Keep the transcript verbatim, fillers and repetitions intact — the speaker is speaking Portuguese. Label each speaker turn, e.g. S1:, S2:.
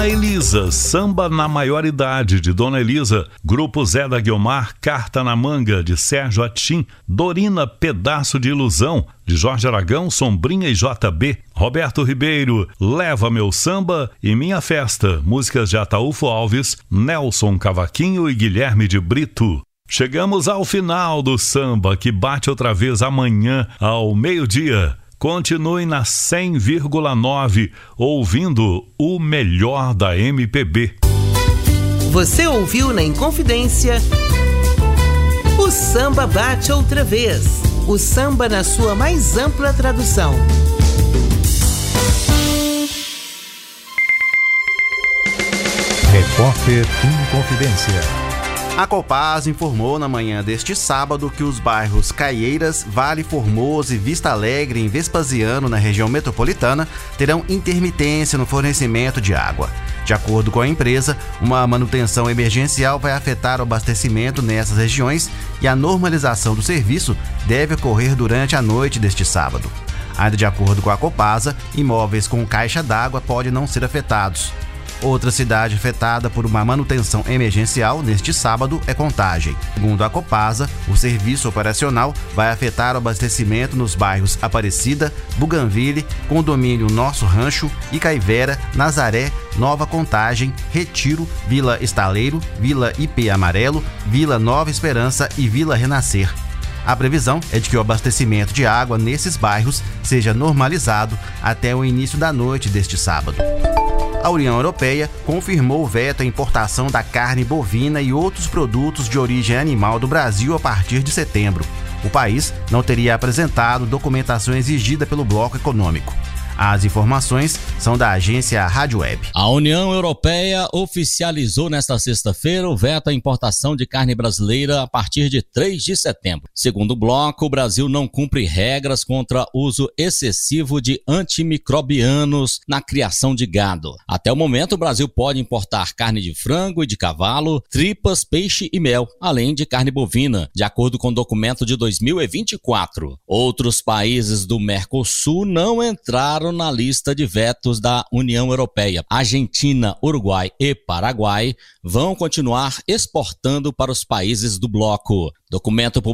S1: Dona Elisa, samba na maioridade de Dona Elisa, Grupo Zé da Guiomar, Carta na Manga de Sérgio Atim, Dorina, Pedaço de Ilusão de Jorge Aragão, Sombrinha e J B, Roberto Ribeiro, Leva Meu Samba e Minha Festa, músicas de Ataúfo Alves, Nelson Cavaquinho e Guilherme de Brito. Chegamos ao final do samba, que bate outra vez amanhã ao meio-dia. Continue na cem vírgula nove, ouvindo o melhor da M P B.
S2: Você ouviu na Inconfidência o Samba Bate Outra Vez. O samba na sua mais ampla tradução.
S3: Repórter Inconfidência.
S4: A Copasa informou na manhã deste sábado que os bairros Caieiras, Vale Formoso e Vista Alegre, em Vespasiano, na região metropolitana, terão intermitência no fornecimento de água. De acordo com a empresa, uma manutenção emergencial vai afetar o abastecimento nessas regiões e a normalização do serviço deve ocorrer durante a noite deste sábado. Ainda de acordo com a Copasa, imóveis com caixa d'água podem não ser afetados. Outra cidade afetada por uma manutenção emergencial neste sábado é Contagem. Segundo a Copasa, o serviço operacional vai afetar o abastecimento nos bairros Aparecida, Buganville, Condomínio Nosso Rancho, Icaivera, Nazaré, Nova Contagem, Retiro, Vila Estaleiro, Vila I P Amarelo, Vila Nova Esperança e Vila Renascer. A previsão é de que o abastecimento de água nesses bairros seja normalizado até o início da noite deste sábado. A União Europeia confirmou o veto à importação da carne bovina e outros produtos de origem animal do Brasil a partir de setembro. O país não teria apresentado documentação exigida pelo bloco econômico. As informações são da agência Rádio Web.
S5: A União Europeia oficializou nesta sexta-feira o veto à importação de carne brasileira a partir de três de setembro. Segundo o bloco, o Brasil não cumpre regras contra uso excessivo de antimicrobianos na criação de gado. Até o momento, o Brasil pode importar carne de frango e de cavalo, tripas, peixe e mel, além de carne bovina, de acordo com o documento de dois mil e vinte e quatro. Outros países do Mercosul não entraram na lista de vetos da União Europeia. Argentina, Uruguai e Paraguai vão continuar exportando para os países do bloco. Documento